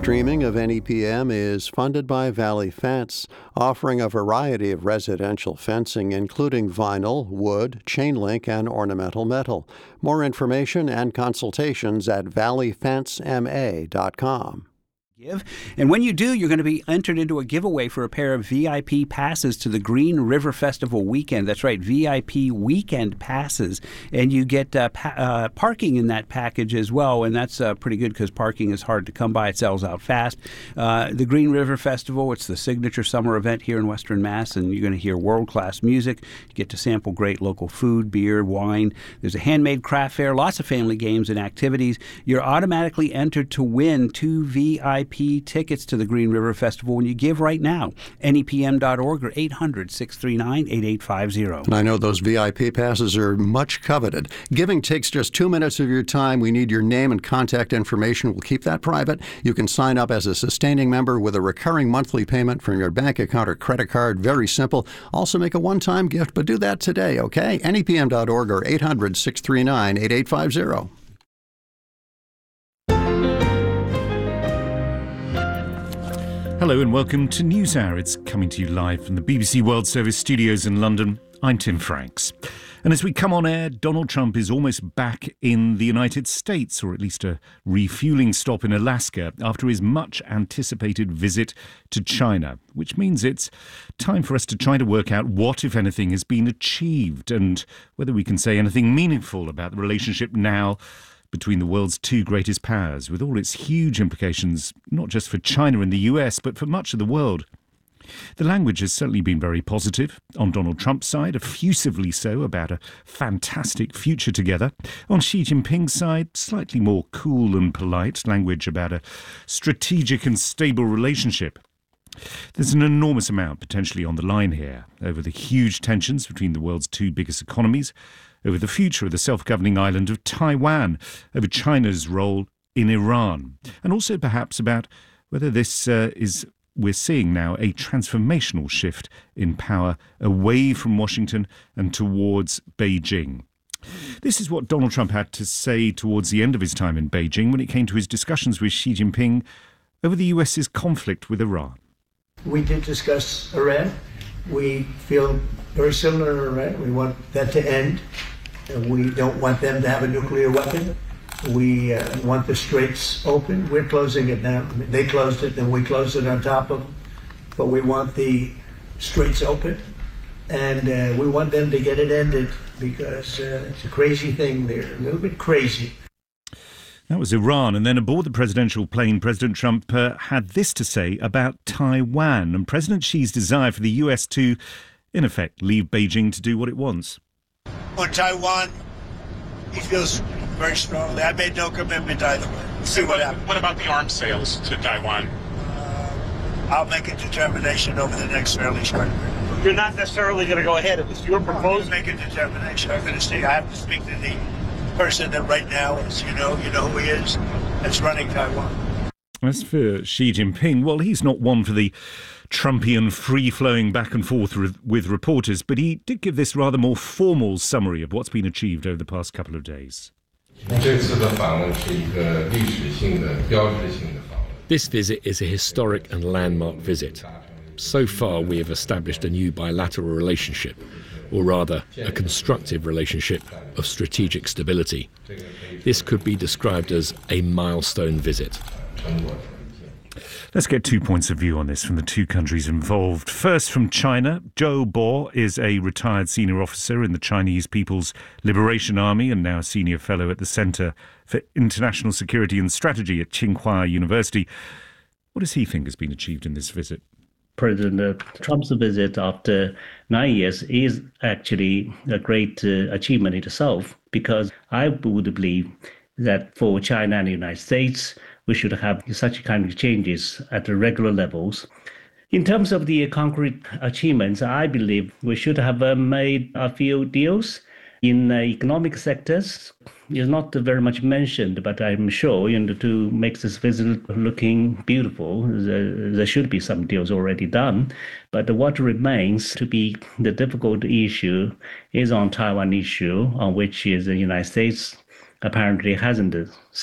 streaming of NEPM is funded by Valley Fence, offering a variety of residential fencing, including vinyl, wood, chain link, and ornamental metal. More information and consultations at valleyfencema.com. And when you do, you're going to be entered into a giveaway for a pair of VIP passes to the Green River Festival weekend. That's right, VIP weekend passes. And you get parking in that package as well, and that's pretty good because parking is hard to come by. It sells out fast. The Green River Festival, it's the signature summer event here in Western Mass, and you're going to hear world-class music. You get to sample great local food, beer, wine. There's a handmade craft fair, lots of family games and activities. You're automatically entered to win 2 VIP tickets to the Green River Festival when you give right now. NEPM.org or 800-639-8850. And I know those VIP passes are much coveted. Giving takes just 2 minutes of your time. We need your name and contact information. We'll keep that private. You can sign up as a sustaining member with a recurring monthly payment from your bank account or credit card. Very simple. Also make a one-time gift, but do that today, okay? NEPM.org or 800-639-8850. Hello and welcome to NewsHour. It's coming to you live from the BBC World Service studios in London. I'm Tim Franks. And as we come on air, Donald Trump is almost back in the United States, or at least a refueling stop in Alaska, after his much-anticipated visit to China, which means it's time for us to try to work out what, if anything, has been achieved and whether we can say anything meaningful about the relationship now between the world's two greatest powers, with all its huge implications, not just for China and the US, but for much of the world. The language has certainly been very positive. On Donald Trump's side, effusively so, about a fantastic future together. On Xi Jinping's side, slightly more cool and polite language about a strategic and stable relationship. There's an enormous amount potentially on the line here over the huge tensions between the world's two biggest economies, over the future of the self-governing island of Taiwan, over China's role in Iran, and also perhaps about whether this we're seeing now a transformational shift in power away from Washington and towards Beijing. This is what Donald Trump had to say towards the end of his time in Beijing when it came to his discussions with Xi Jinping over the US's conflict with Iran. We did discuss Iran. We feel very similar to Iran. We want that to end. We don't want them to have a nuclear weapon. We want the straits open. We're closing it now. They closed it, then we closed it on top of them. But we want the straits open, and we want them to get it ended because it's a crazy thing. They're a little bit crazy. That was Iran. And then aboard the presidential plane, President Trump had this to say about Taiwan and President Xi's desire for the US to, in effect, leave Beijing to do what it wants. On Taiwan, he feels very strongly. I made no commitment either way. See what happens. What about the arms sales to Taiwan? I'll make a determination over the next fairly short period. You're not necessarily going to go ahead. It's your proposal. Make a determination. I'm going to say I have to speak to the person that right now is, you know who he is, that's running Taiwan. As for Xi Jinping, well, he's not one for the Trumpian free-flowing back and forth with reporters, but he did give this rather more formal summary of what's been achieved over the past couple of days. This visit is a historic and landmark visit. So far, we have established a new bilateral relationship, or rather, a constructive relationship of strategic stability. This could be described as a milestone visit. Let's get 2 points of view on this from the two countries involved. First, from China, Zhou Bo is a retired senior officer in the Chinese People's Liberation Army and now a senior fellow at the Center for International Security and Strategy at Tsinghua University. What does he think has been achieved in this visit? President Trump's visit after 9 years is actually a great achievement in itself, because I would believe that for China and the United States, we should have such kind of changes at the regular levels. In terms of the concrete achievements, I believe we should have made a few deals in economic sectors. It's not very much mentioned, but I'm sure to make this visit looking beautiful, there should be some deals already done. But what remains to be the difficult issue is on Taiwan issue, on which the United States apparently hasn't